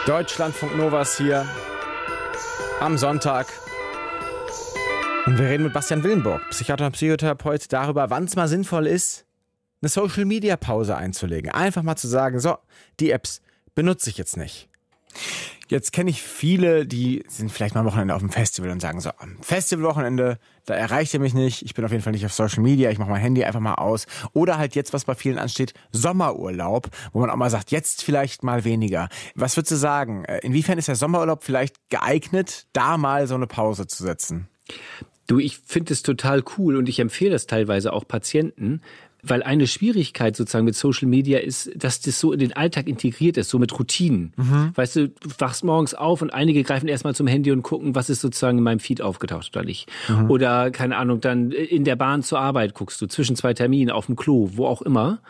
Deutschlandfunk Novas hier am Sonntag. Und wir reden mit Bastian Willenburg, Psychiater und Psychotherapeut, darüber, wann es mal sinnvoll ist, eine Social-Media-Pause einzulegen. Einfach mal zu sagen, so, die Apps benutze ich jetzt nicht. Jetzt kenne ich viele, die sind vielleicht mal am Wochenende auf dem Festival und sagen so, am Festivalwochenende, da erreicht ihr mich nicht, ich bin auf jeden Fall nicht auf Social Media, ich mache mein Handy einfach mal aus. Oder halt jetzt, was bei vielen ansteht, Sommerurlaub, wo man auch mal sagt, jetzt vielleicht mal weniger. Was würdest du sagen, inwiefern ist der Sommerurlaub vielleicht geeignet, da mal so eine Pause zu setzen? Du, ich finde es total cool und ich empfehle das teilweise auch Patienten, weil eine Schwierigkeit sozusagen mit Social Media ist, dass das so in den Alltag integriert ist, so mit Routinen. Weißt du, du wachst morgens auf und einige greifen erstmal zum Handy und gucken, was ist sozusagen in meinem Feed aufgetaucht oder nicht. Oder, keine Ahnung, dann in der Bahn zur Arbeit guckst du, zwischen zwei Terminen, auf dem Klo, wo auch immer.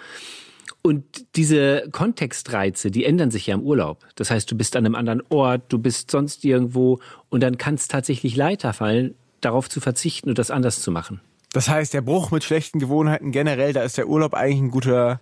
Und diese Kontextreize, die ändern sich ja im Urlaub. Das heißt, du bist an einem anderen Ort, du bist sonst irgendwo und dann kann es tatsächlich leichter fallen, darauf zu verzichten und das anders zu machen. Das heißt, der Bruch mit schlechten Gewohnheiten generell, da ist der Urlaub eigentlich ein guter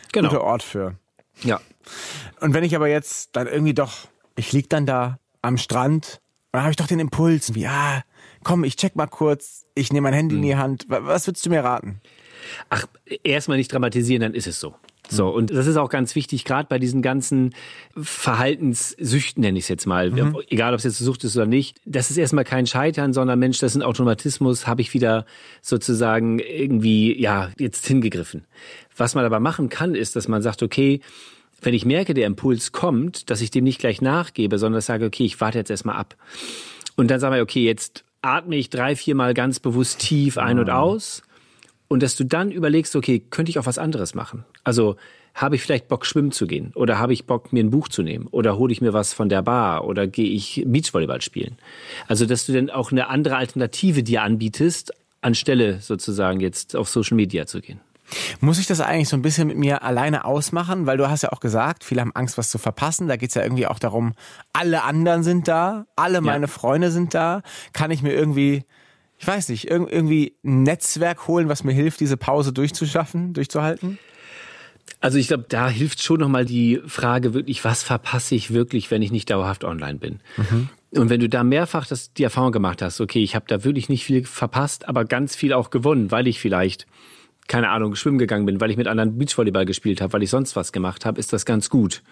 Ort für. Ja. Und wenn ich aber jetzt dann irgendwie doch, ich lieg dann da am Strand und dann habe ich doch den Impuls, wie, komm, ich check mal kurz, ich nehme mein Handy in die Hand. Was würdest du mir raten? Ach, erstmal nicht dramatisieren, dann ist es so. So, und das ist auch ganz wichtig, gerade bei diesen ganzen Verhaltenssüchten, nenne ich es jetzt mal, egal ob es jetzt Sucht ist oder nicht, das ist erstmal kein Scheitern, sondern Mensch, das ist ein Automatismus, habe ich wieder sozusagen irgendwie, jetzt hingegriffen. Was man aber machen kann, ist, dass man sagt, okay, wenn ich merke, der Impuls kommt, dass ich dem nicht gleich nachgebe, sondern sage, okay, ich warte jetzt erstmal ab. Und dann sagen wir, okay, jetzt atme ich 3-4 Mal ganz bewusst tief ein und aus. Und dass du dann überlegst, okay, könnte ich auch was anderes machen? Also habe ich vielleicht Bock, schwimmen zu gehen? Oder habe ich Bock, mir ein Buch zu nehmen? Oder hole ich mir was von der Bar? Oder gehe ich Beachvolleyball spielen? Also dass du dann auch eine andere Alternative dir anbietest, anstelle sozusagen jetzt auf Social Media zu gehen. Muss ich das eigentlich so ein bisschen mit mir alleine ausmachen? Weil du hast ja auch gesagt, viele haben Angst, was zu verpassen. Da geht's ja irgendwie auch darum, alle anderen sind da, alle meine Freunde sind da. Kann ich mir irgendwie, ich weiß nicht, irgendwie ein Netzwerk holen, was mir hilft, diese Pause durchzuhalten? Also ich glaube, da hilft schon nochmal die Frage wirklich, was verpasse ich wirklich, wenn ich nicht dauerhaft online bin? Und wenn du da mehrfach die Erfahrung gemacht hast, okay, ich habe da wirklich nicht viel verpasst, aber ganz viel auch gewonnen, weil ich vielleicht, keine Ahnung, schwimmen gegangen bin, weil ich mit anderen Beachvolleyball gespielt habe, weil ich sonst was gemacht habe, ist das ganz gut.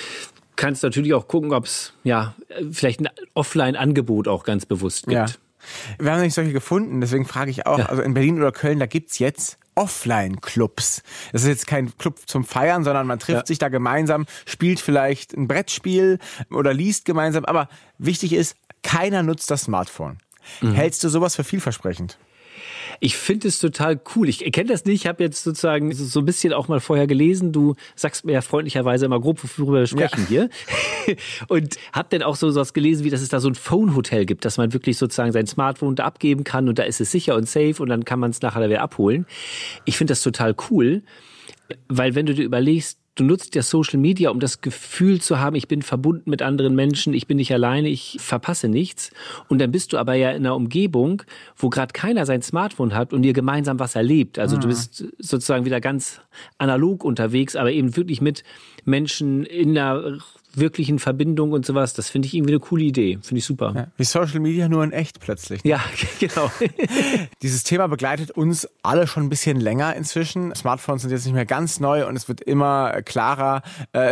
Kannst natürlich auch gucken, ob es vielleicht ein Offline-Angebot auch ganz bewusst gibt. Ja. Wir haben nicht solche gefunden, deswegen frage ich auch, also in Berlin oder Köln, da gibt's jetzt Offline-Clubs. Das ist jetzt kein Club zum Feiern, sondern man trifft sich da gemeinsam, spielt vielleicht ein Brettspiel oder liest gemeinsam, aber wichtig ist, keiner nutzt das Smartphone. Hältst du sowas für vielversprechend? Ich finde es total cool. Ich kenne das nicht. Ich habe jetzt sozusagen so ein bisschen auch mal vorher gelesen. Du sagst mir ja freundlicherweise immer grob, worüber wir sprechen hier. Und habe dann auch so was gelesen, wie dass es da so ein Phone-Hotel gibt, dass man wirklich sozusagen sein Smartphone da abgeben kann und da ist es sicher und safe und dann kann man es nachher wieder abholen. Ich finde das total cool, weil wenn du dir überlegst, du nutzt ja Social Media, um das Gefühl zu haben, ich bin verbunden mit anderen Menschen, ich bin nicht alleine, ich verpasse nichts. Und dann bist du aber ja in einer Umgebung, wo gerade keiner sein Smartphone hat und ihr gemeinsam was erlebt. Also du bist sozusagen wieder ganz analog unterwegs, aber eben wirklich mit Menschen in einer wirklichen Verbindung und sowas. Das finde ich irgendwie eine coole Idee. Finde ich super. Ja, wie Social Media nur in echt plötzlich. Ja, genau. Dieses Thema begleitet uns alle schon ein bisschen länger inzwischen. Smartphones sind jetzt nicht mehr ganz neu und es wird immer klarer,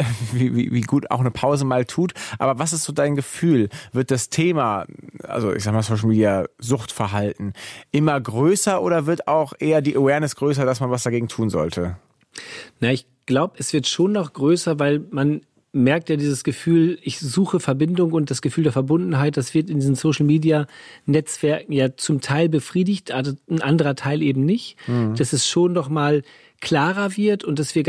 wie gut auch eine Pause mal tut. Aber was ist so dein Gefühl? Wird das Thema, also ich sag mal Social Media, Suchtverhalten, immer größer oder wird auch eher die Awareness größer, dass man was dagegen tun sollte? Na, ich glaube, es wird schon noch größer, weil man merkt ja dieses Gefühl, ich suche Verbindung und das Gefühl der Verbundenheit, das wird in diesen Social-Media-Netzwerken ja zum Teil befriedigt, also ein anderer Teil eben nicht. Dass es schon noch mal klarer wird und dass wir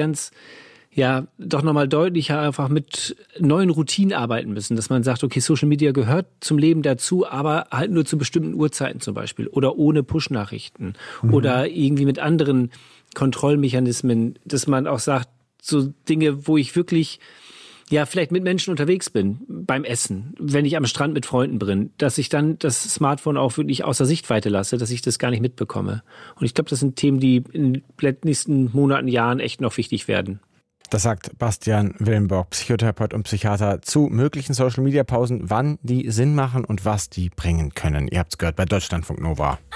doch nochmal deutlicher einfach mit neuen Routinen arbeiten müssen, dass man sagt, okay, Social Media gehört zum Leben dazu, aber halt nur zu bestimmten Uhrzeiten zum Beispiel oder ohne Push-Nachrichten oder irgendwie mit anderen Kontrollmechanismen, dass man auch sagt, so Dinge, wo ich wirklich vielleicht mit Menschen unterwegs bin, beim Essen, wenn ich am Strand mit Freunden bin, dass ich dann das Smartphone auch wirklich außer Sichtweite lasse, dass ich das gar nicht mitbekomme. Und ich glaube, das sind Themen, die in den nächsten Monaten, Jahren echt noch wichtig werden. Das sagt Bastian Willenborg, Psychotherapeut und Psychiater, zu möglichen Social-Media-Pausen, wann die Sinn machen und was die bringen können. Ihr habt's gehört bei Deutschlandfunk Nova.